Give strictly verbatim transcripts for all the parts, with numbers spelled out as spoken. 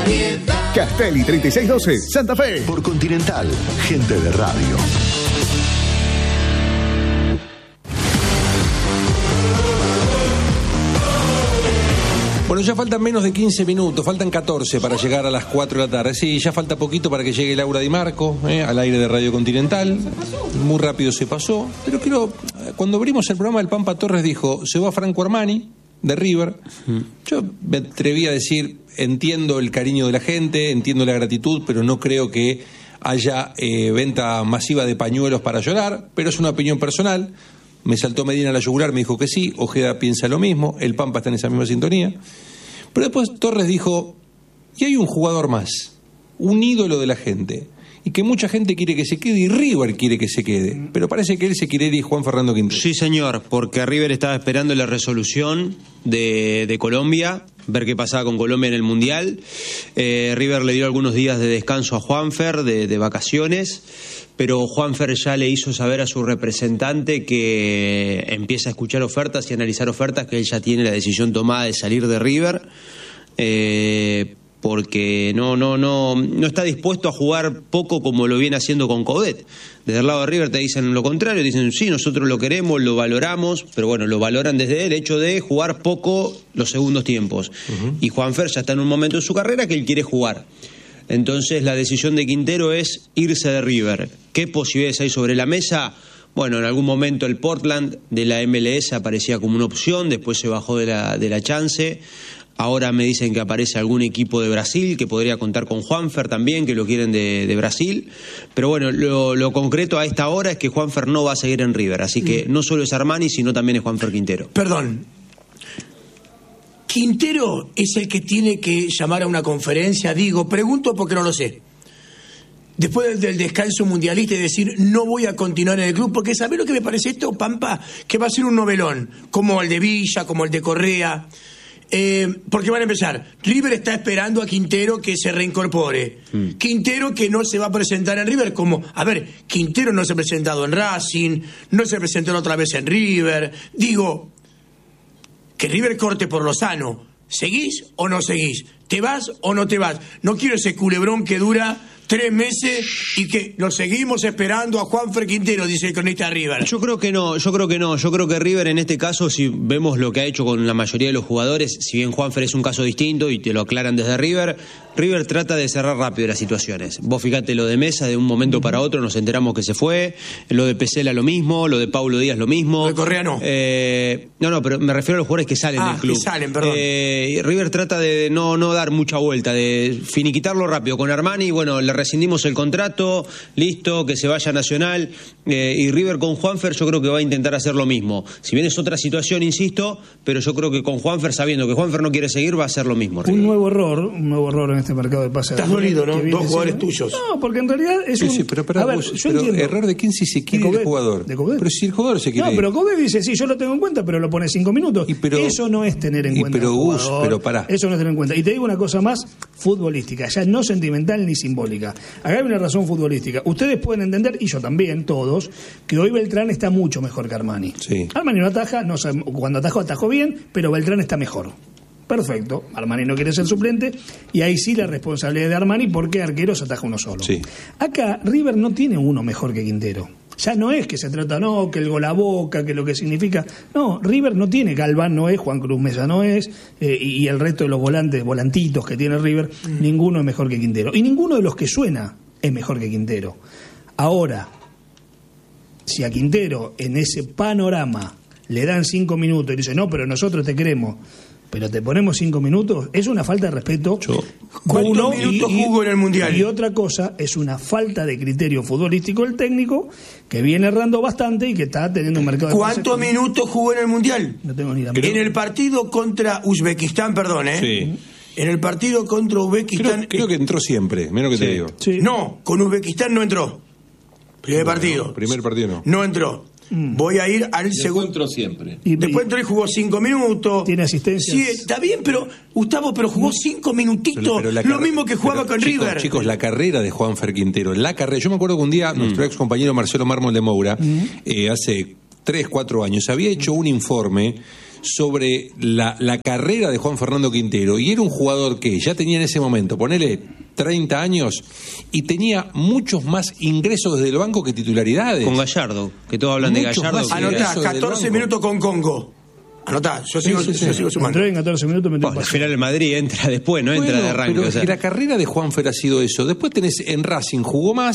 variedad. Castelli treinta y seis doce, Santa Fe. Por Continental, gente de radio. Bueno, ya faltan menos de quince minutos, faltan catorce para llegar a las cuatro de la tarde. Sí, ya falta poquito para que llegue Laura Di Marco, eh, al aire de Radio Continental. Muy rápido se pasó. Pero quiero, cuando abrimos el programa, el Pampa Torres dijo, se va Franco Armani, de River. Yo me atreví a decir, entiendo el cariño de la gente, entiendo la gratitud, pero no creo que haya eh, venta masiva de pañuelos para llorar, pero es una opinión personal. Me saltó Medina a la yugular, me dijo que sí, Ojeda piensa lo mismo, el Pampa está en esa misma sintonía. Pero después Torres dijo, y hay un jugador más, un ídolo de la gente, y que mucha gente quiere que se quede, y River quiere que se quede, pero parece que él se quiere ir, y Juan Fernando Quintero. Sí, señor, porque River estaba esperando la resolución de, de Colombia, ver qué pasaba con Colombia en el Mundial. Eh, River le dio algunos días de descanso a Juanfer, de, de vacaciones, pero Juanfer ya le hizo saber a su representante que empieza a escuchar ofertas y analizar ofertas, que él ya tiene la decisión tomada de salir de River, eh, porque no, no, no, no está dispuesto a jugar poco como lo viene haciendo con Coudet. Desde el lado de River te dicen lo contrario, dicen sí, nosotros lo queremos, lo valoramos, pero bueno, lo valoran desde el hecho de jugar poco los segundos tiempos. Uh-huh. Y Juanfer ya está en un momento de su carrera que él quiere jugar. Entonces la decisión de Quintero es irse de River. ¿Qué posibilidades hay sobre la mesa? Bueno, en algún momento el Portland de la M L S aparecía como una opción, después se bajó de la, de la chance. Ahora me dicen que aparece algún equipo de Brasil que podría contar con Juanfer también, que lo quieren de, de Brasil. Pero bueno, lo, lo concreto a esta hora es que Juanfer no va a seguir en River. Así que no solo es Armani, sino también es Juanfer Quintero. Perdón. Quintero es el que tiene que llamar a una conferencia, digo, pregunto porque no lo sé. Después del, del descanso mundialista y decir, no voy a continuar en el club, porque ¿sabés lo que me parece esto, Pampa? Que va a ser un novelón, como el de Villa, como el de Correa. Eh, porque van a empezar, River está esperando a Quintero que se reincorpore. Mm. Quintero que no se va a presentar en River, como, a ver, Quintero no se ha presentado en Racing, no se presentó otra vez en River. Digo, que River corte por lo sano. ¿Seguís o no seguís? ¿Te vas o no te vas? No quiero ese culebrón que dura tres meses y que lo seguimos esperando a Juanfer Quintero, dice el cronista de River. Yo creo que no, yo creo que no. Yo creo que River en este caso, si vemos lo que ha hecho con la mayoría de los jugadores, si bien Juanfer es un caso distinto y te lo aclaran desde River, River trata de cerrar rápido las situaciones. Vos fíjate lo de Mesa, de un momento para otro nos enteramos que se fue, lo de Pesela lo mismo, lo de Paulo Díaz lo mismo. Lo de Correa no. Eh, no, no, pero me refiero a los jugadores que salen ah, del club. que salen, perdón. Eh, River trata de no, no dar mucha vuelta, de finiquitarlo rápido. Con Armani, bueno, le rescindimos el contrato, listo, que se vaya a Nacional, eh, y River con Juanfer yo creo que va a intentar hacer lo mismo. Si bien es otra situación, insisto, pero yo creo que con Juanfer, sabiendo que Juanfer no quiere seguir, va a hacer lo mismo. River. Un nuevo error, un nuevo error en este mercado de pases. Estás dolido, ¿no? Dos jugadores tuyos. No, porque en realidad es sí, un... Sí, pero, pero, a ver, vos, yo pero entiendo. error de quién si se quiere de el jugador. ¿De Coudet? Pero si el jugador se quiere No, pero Coudet dice, sí, yo lo tengo en cuenta, pero lo pone cinco minutos. Y pero, eso no es tener en y cuenta pero, al Gus, jugador. pero pará. Eso no es tener en cuenta. Y te digo una cosa más futbolística, ya no sentimental ni simbólica. Acá hay una razón futbolística. Ustedes pueden entender, y yo también, todos, que hoy Beltrán está mucho mejor que Armani. Sí. Armani no ataja, no sabe, cuando atajó, atajó bien, pero Beltrán está mejor. Perfecto, Armani no quiere ser suplente y ahí sí la responsabilidad de Armani porque arqueros ataja uno solo. Sí. Acá River no tiene uno mejor que Quintero. Ya no es que se trata, no, que el gol a boca, que lo que significa. No, River no tiene, Galván no es, Juan Cruz Mesa no es, eh, y el resto de los volantes, volantitos que tiene River, mm. ninguno es mejor que Quintero. Y ninguno de los que suena es mejor que Quintero. Ahora, si a Quintero en ese panorama le dan cinco minutos y dice, no, pero nosotros te queremos, pero te ponemos cinco minutos, es una falta de respeto. Yo. ¿Cuántos uno, minutos y, jugó en el Mundial? Y otra cosa, es una falta de criterio futbolístico del técnico, que viene errando bastante y que está teniendo un mercado de... ¿Cuántos minutos jugó en el Mundial? No tengo ni la menor. En el partido contra Uzbekistán, perdón, ¿eh? Sí. En el partido contra Uzbekistán... Creo, creo que entró siempre, menos que sí. te digo. Sí. No, con Uzbekistán no entró. Primer bueno, partido. Primer partido no. No entró. Voy a ir al segundo. Entró siempre. Y, Después entró y jugó cinco minutos. Tiene asistencia. Sí, está bien, pero Gustavo, pero jugó cinco minutitos. Pero, pero lo mismo que jugaba pero, con chicos, River. Chicos, la carrera de Juanfer Quintero, la carrera. Yo me acuerdo que un día mm. nuestro ex compañero Marcelo Mármol de Moura, mm. eh, hace tres, cuatro años, había hecho un informe sobre la, la carrera de Juan Fernando Quintero, y era un jugador que ya tenía en ese momento, ponele treinta años, y tenía muchos más ingresos desde el banco que titularidades. Con Gallardo, que todos hablan Muchos de Gallardo. más Que... Anotá, catorce minutos con Congo. Anotá, yo sigo, sí, sí, yo sí. sigo sumando. Entró en catorce minutos, metió Bueno, un al pase. final el Madrid entra después, no entra Bueno, de arranque. pero O sea. es que la carrera de Juanfer ha sido eso. Después tenés en Racing, jugó más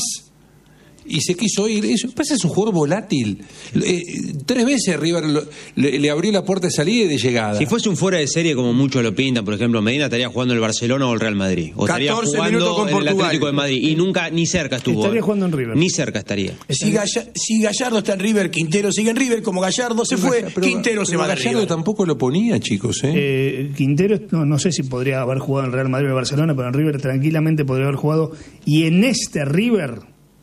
y se quiso ir. Eso pasa, es un jugador volátil. Eh, tres veces River lo- le, le abrió la puerta de salida y de llegada. Si fuese un fuera de serie como muchos lo pintan, por ejemplo, Medina estaría jugando en el Barcelona o el Real Madrid. O estaría catorce minutos jugando con en el Portugal. Atlético de Madrid. Y nunca, ni cerca estuvo. Estaría ¿eh? jugando en River. Ni cerca estaría. Si, Galla- si Gallardo está en River, Quintero sigue en River, como Gallardo se fue, Pero- Quintero se pero va de Gallardo River. tampoco lo ponía, chicos. ¿eh? Eh, Quintero, no, no sé si podría haber jugado en Real Madrid o en Barcelona, pero en River tranquilamente podría haber jugado. Y en este River,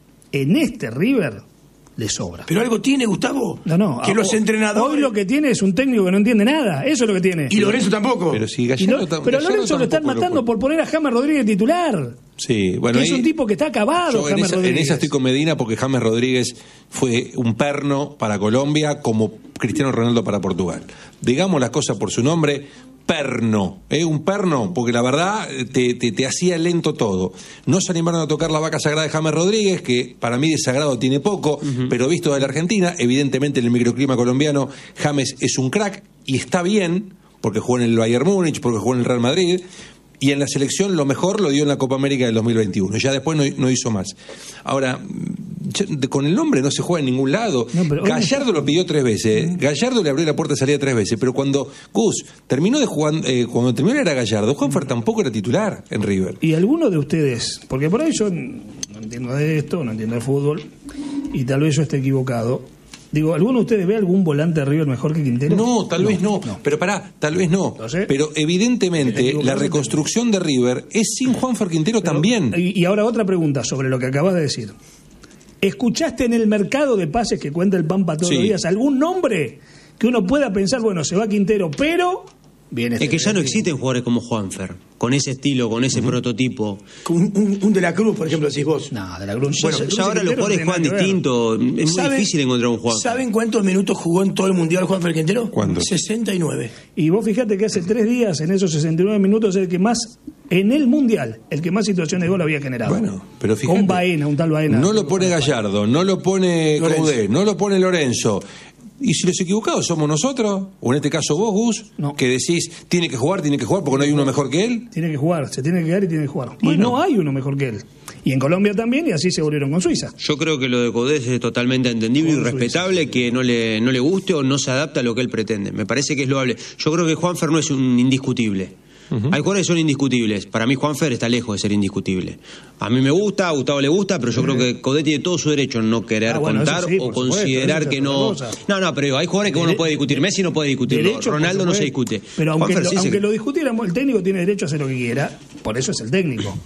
en este River, le sobra. Pero algo tiene, Gustavo, No, no. que los hoy- entrenadores... Hoy lo que tiene es un técnico que no entiende nada. Eso es lo que tiene. Y Lorenzo tampoco. Pero si Y Gallardo, no- tam- pero a Gallardo Lorenzo lo están tampoco matando pone. por poner a James Rodríguez titular. Sí, bueno, que es ahí- un tipo que está acabado, Yo en James esa, en Rodríguez. esa estoy con Medina, porque James Rodríguez fue un perno para Colombia como Cristiano Ronaldo para Portugal. Digamos las cosas por su nombre, perno, ¿eh? Un perno, porque la verdad te, te, te hacía lento todo. No se animaron a tocar la vaca sagrada de James Rodríguez, que para mí de sagrado tiene poco, uh-huh. pero visto de la Argentina, evidentemente en el microclima colombiano, James es un crack y está bien, porque jugó en el Bayern Múnich, porque jugó en el Real Madrid. Y en la selección lo mejor lo dio en la Copa América del dos mil veintiuno. Ya después no, no hizo más. Ahora, con el nombre no se juega en ningún lado. No, pero Gallardo lo pidió tres veces. ¿eh? Gallardo le abrió la puerta de salida tres veces. Pero cuando Gus terminó de jugar, eh, cuando terminó era Gallardo, Juanfer tampoco era titular en River. Y alguno de ustedes, porque por ahí yo no entiendo de esto, no entiendo de fútbol, y tal vez yo esté equivocado. Digo, ¿alguno de ustedes ve algún volante de River mejor que Quintero? No, tal no, vez no. no. Pero pará, tal vez no. ¿Lo sé? Pero evidentemente la reconstrucción de River es sin Juanfer Quintero Pero, también. Y, y ahora otra pregunta sobre lo que acabas de decir. ¿Escuchaste en el mercado de pases que cuenta el Pampa todos sí. los días algún nombre que uno pueda pensar, bueno, se va Quintero, pero... Viene este es que ya no existen jugadores como Juanfer, con ese estilo, con ese uh-huh. prototipo. Un, un, un De la Cruz, por ejemplo, decís vos. No, De la Cruz. Bueno, ya, ya ahora los jugadores juegan distinto. Es muy ¿Saben, difícil encontrar un jugador. ¿Saben cuántos minutos jugó en todo el Mundial Juanfer Quintero? ¿Cuánto? sesenta y nueve. Y vos fijate que hace tres días, en esos sesenta y nueve minutos, el que más, en el Mundial, el que más situaciones de gol había generado. Bueno, pero fíjate. Con Baena, un tal Baena. No lo pone Gallardo, no lo pone Coudet, no lo pone Lorenzo. Y si los equivocados somos nosotros, o en este caso vos, Gus, no. que decís, tiene que jugar, tiene que jugar porque no hay uno mejor que él. Tiene que jugar, se tiene que quedar y tiene que jugar. Bueno. Y no hay uno mejor que él. Y en Colombia también, y así se volvieron con Suiza. Yo creo que lo de Coudet es totalmente entendible con y respetable, Suiza. Que no le, no le guste o no se adapta a lo que él pretende. Me parece que es loable. Yo creo que Juanfer no es un indiscutible. Uh-huh. Hay jugadores que son indiscutibles. Para mí Juanfer está lejos de ser indiscutible. A mí me gusta, a Gustavo le gusta, pero yo uh-huh. creo que Coudet tiene todo su derecho en no querer ah, bueno, contar sí, o considerar supuesto, que no... No, no, pero hay jugadores que uno no puede discutir. Messi no puede discutir. Derecho, Ronaldo no se discute. Pero aunque, lo, sí aunque se... lo discutiéramos, el técnico tiene derecho a hacer lo que quiera. Por eso es el técnico.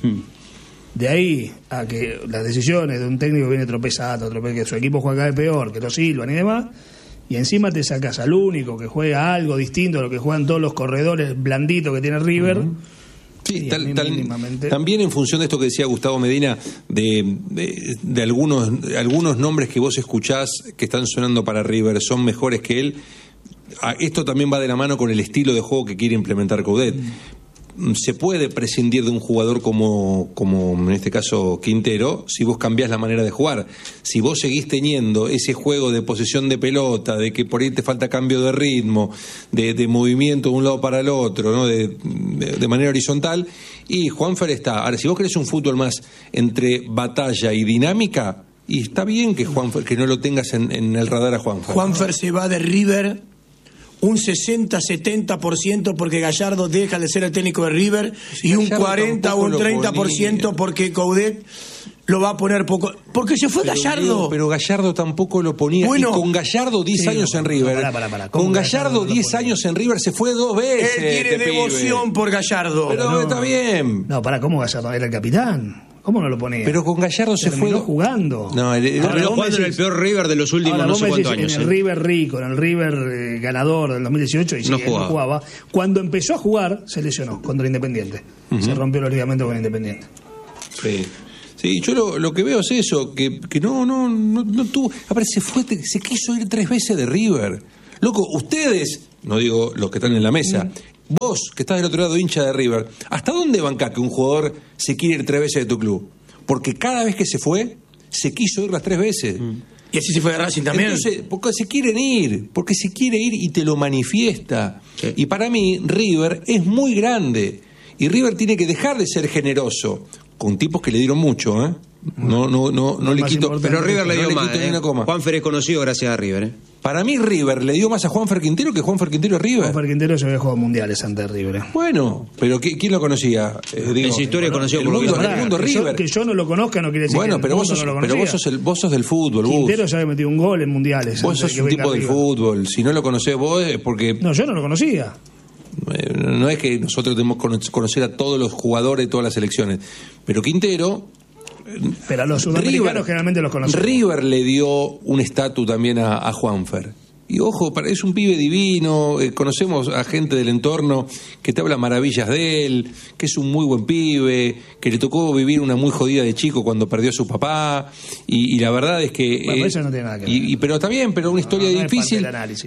De ahí a que las decisiones de un técnico viene tropezado, trope, que su equipo juega cada vez peor, que lo silban y demás... Y encima te sacas al único que juega algo distinto a lo que juegan todos los corredores blanditos que tiene River. Uh-huh. Sí, tal, tal, también en función de esto que decía Gustavo Medina, de, de, de algunos, algunos nombres que vos escuchás que están sonando para River son mejores que él. Esto también va de la mano con el estilo de juego que quiere implementar Coudet. Mm. Se puede prescindir de un jugador como, como en este caso Quintero si vos cambiás la manera de jugar. Si vos seguís teniendo ese juego de posesión de pelota, de que por ahí te falta cambio de ritmo, de, de movimiento de un lado para el otro, ¿no? de, de, de manera horizontal, y Juanfer está. Ahora, si vos querés un fútbol más entre batalla y dinámica, y está bien que Juanfer, que no lo tengas en, en el radar a Juanfer. Juanfer se va de River un sesenta a setenta por ciento porque Gallardo deja de ser el técnico de River si y un cuarenta o un treinta por ciento porque Coudet lo va a poner poco. Porque se fue pero, Gallardo. Diego, pero Gallardo tampoco lo ponía. Bueno, y con Gallardo diez sí, años no, en River. No, para, para, para. Con Gallardo diez años en River se fue dos veces. Él tiene este devoción pibe. por Gallardo. Pero no, está bien. No, para, ¿cómo Gallardo? Era el capitán. ¿Cómo no lo ponía? Pero con Gallardo se Terminó fue jugando. No, el, el, ahora, jugando en el peor River de los últimos no sé cuántos años. En el ¿eh? River rico, en el River eh, ganador del dos mil dieciocho y sí, no, jugaba. no jugaba. Cuando empezó a jugar, se lesionó contra Independiente. Uh-huh. Se rompió los ligamentos con Independiente. Sí. Sí, yo lo, lo que veo es eso, que, que no, no, no, no tuvo. A ver, se fue, se quiso ir tres veces de River. Loco, ustedes no digo los que están en la mesa, mm. vos que estás del otro lado hincha de River, ¿hasta dónde bancás que un jugador se quiere ir tres veces de tu club? Porque cada vez que se fue, se quiso ir las tres veces. Mm. Y así se fue de Racing también. Entonces, porque se quieren ir, porque se quiere ir y te lo manifiesta. Sí. Y para mí, River es muy grande. Y River tiene que dejar de ser generoso con tipos que le dieron mucho, ¿eh? No, no, no, no le quito. Pero River le dio no le más. ¿eh? Juanfer es conocido gracias a River. ¿eh? Para mí, River le dio más a Juanfer Quintero que Juanfer Quintero a River. Juanfer Quintero se había jugado mundiales antes de River. Bueno, pero ¿quién lo conocía? Eh, digo, en su historia bueno, conocido el por mundo, lo que el mundo que River. Yo, que yo no lo conozca no quiere decir bueno, que pero el vos sos, no lo pero vos sos el vos sos del fútbol. Quintero vos. ya había metido un gol en mundiales. Vos sos un tipo del fútbol. Si no lo conocés vos es porque. No, yo no lo conocía. No es que nosotros tenemos que conocer a todos los jugadores de todas las selecciones, pero Quintero. Pero a los sudamericanos River, generalmente los conocemos. River le dio un estatus también a, a Juanfer. Y ojo, es un pibe divino, eh, conocemos a gente del entorno que te habla maravillas de él, que es un muy buen pibe, que le tocó vivir una muy jodida de chico cuando perdió a su papá, y, y la verdad es que... Bueno, eh, eso no tiene nada que ver. Y, y, pero está bien, pero una historia no, no difícil,